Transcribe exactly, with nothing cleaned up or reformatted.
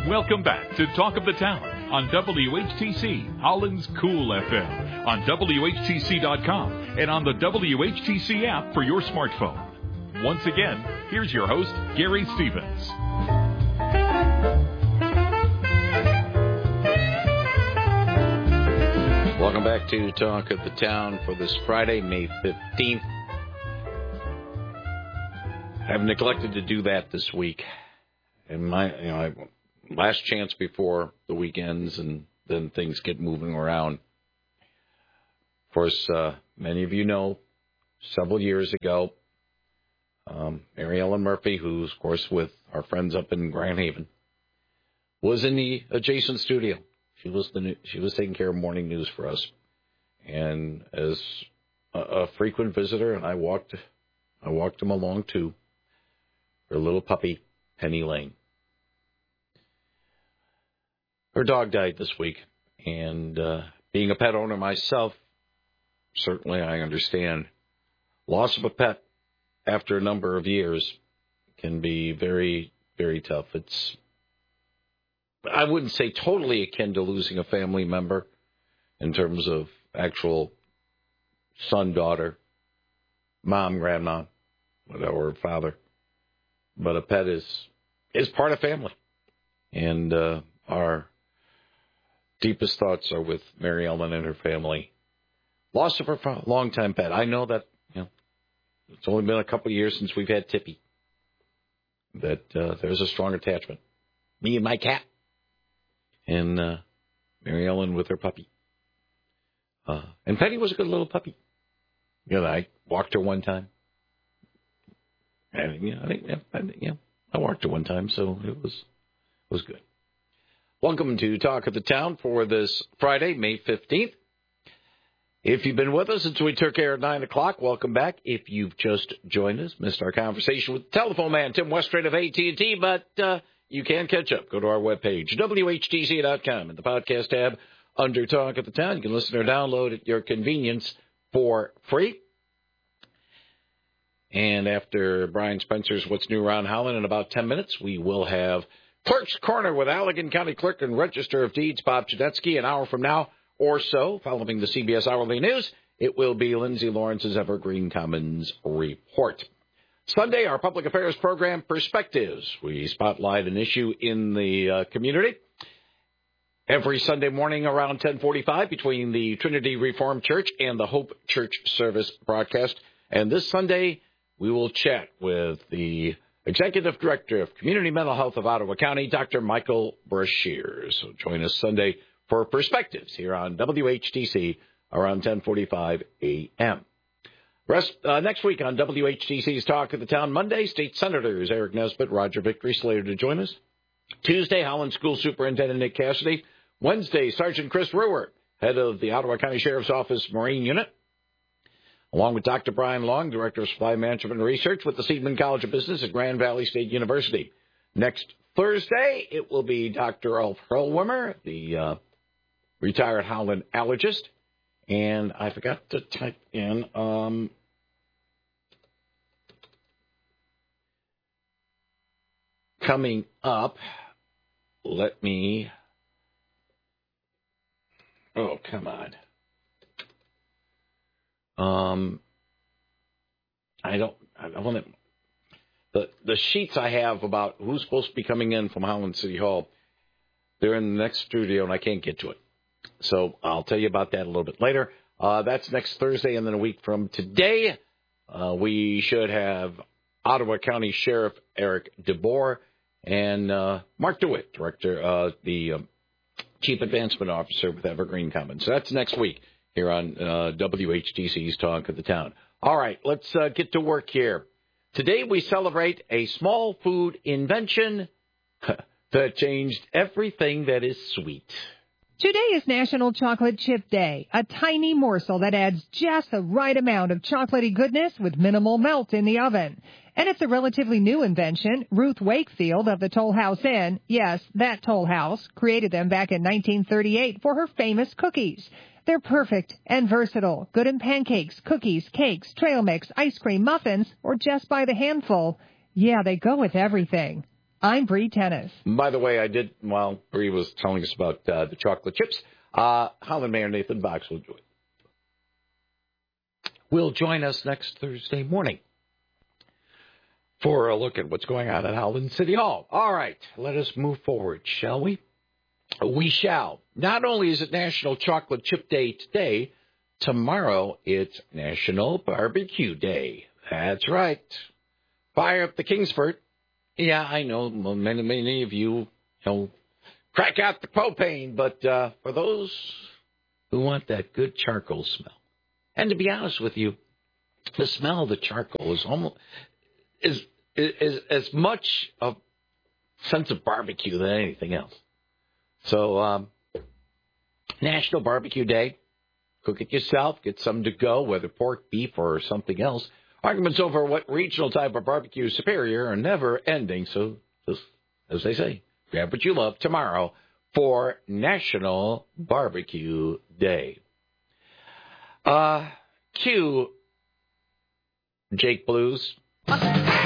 Welcome back to Talk of the Town on W H T C, Holland's Cool F M, on W H T C dot com, and on the W H T C app for your smartphone. Once again, here's your host, Gary Stevens. Welcome back to Talk of the Town for this Friday, May fifteenth. I've neglected to do that this week. And my, you know, I, last chance before the weekends, and then things get moving around. Of course, uh, many of you know, several years ago, um, Mary Ellen Murphy, who's, of course, with our friends up in Grand Haven, was in the adjacent studio. She was the she was taking care of morning news for us, and as a, a frequent visitor, and I walked, I walked him along too. Her little puppy, Penny Lane. Her dog died this week, and uh, being a pet owner myself, certainly I understand loss of a pet after a number of years can be very, very tough. It's, I wouldn't say totally akin to losing a family member in terms of actual son, daughter, mom, grandma, whatever, father. But a pet is is part of family. And uh, our deepest thoughts are with Mary Ellen and her family. Loss of her longtime pet. I know that, you know, it's only been a couple of years since we've had Tippy. That uh, there's a strong attachment. Me and my cat. And uh, Mary Ellen with her puppy. Uh, and Penny was a good little puppy. You know, I walked her one time. And, you know, I think, I, you know, I walked her one time, so it was it was good. Welcome to Talk of the Town for this Friday, May fifteenth. If you've been with us since we took air at nine o'clock, welcome back. If you've just joined us, missed our conversation with the telephone man, Tim Westrate of A T and T, but uh, you can catch up. Go to our webpage, W H T C dot com, in the podcast tab under Talk of the Town. You can listen or download at your convenience for free. And after Brian Spencer's What's New Around Holland in about ten minutes, we will have Clerk's Corner with Allegan County Clerk and Register of Deeds Bob Chudetsky. An hour from now or so, following the C B S Hourly News, it will be Lindsay Lawrence's Evergreen Commons Report. Sunday, our public affairs program, Perspectives. We spotlight an issue in the uh, community. Every Sunday morning around ten forty-five between the Trinity Reformed Church and the Hope Church Service broadcast. And this Sunday, we will chat with the Executive Director of Community Mental Health of Ottawa County, Doctor Michael Brashear. So join us Sunday for Perspectives here on W H T C around ten forty-five a.m. Rest, uh, next week on W H T C's Talk of the Town, Monday, State Senators Eric Nesbitt, Roger Victory slated to join us. Tuesday, Holland School Superintendent Nick Cassidy. Wednesday, Sergeant Chris Ruwer, head of the Ottawa County Sheriff's Office Marine Unit, along with Doctor Brian Long, Director of Supply Management and Research with the Seidman College of Business at Grand Valley State University. Next Thursday, it will be Doctor Ulf Hurlwimmer, the uh, retired Holland allergist. And I forgot to type in um, coming up, let me, oh, come on. Um, I don't, I don't want to, the, the sheets I have about who's supposed to be coming in from Holland City Hall, they're in the next studio and I can't get to it. So I'll tell you about that a little bit later. Uh, that's next Thursday, and then a week from today, uh, we should have Ottawa County Sheriff Eric DeBoer and uh, Mark DeWitt, Director, uh, the uh, Chief Advancement Officer with Evergreen Commons. So that's next week here on uh, W H T C's Talk of the Town. All right, let's uh, get to work here. Today we celebrate a small food invention that changed everything that is sweet. Today is National Chocolate Chip Day, a tiny morsel that adds just the right amount of chocolatey goodness with minimal melt in the oven. And it's a relatively new invention. Ruth Wakefield of the Toll House Inn, yes, that Toll House, created them back in nineteen thirty-eight for her famous cookies. They're perfect and versatile, good in pancakes, cookies, cakes, trail mix, ice cream, muffins, or just by the handful. Yeah, they go with everything. I'm Bree Tennis. By the way, I did, while Bree was telling us about uh, the chocolate chips, uh, Holland Mayor Nathan Box will join. will join us next Thursday morning for a look at what's going on at Howland City Hall. All right, let us move forward, shall we? We shall. Not only is it National Chocolate Chip Day today, tomorrow it's National Barbecue Day. That's right. Fire up the Kingsford. Yeah, I know many, many of you, you know, crack out the propane, but uh, for those who want that good charcoal smell, and to be honest with you, the smell of the charcoal is almost is is, is as much a sense of barbecue than anything else. So, um, National Barbecue Day. Cook it yourself. Get some to go, whether pork, beef, or something else. Arguments over what regional type of barbecue is superior are never ending. So, just, as they say, grab what you love tomorrow for National Barbecue Day. Uh, cue Jake Blues.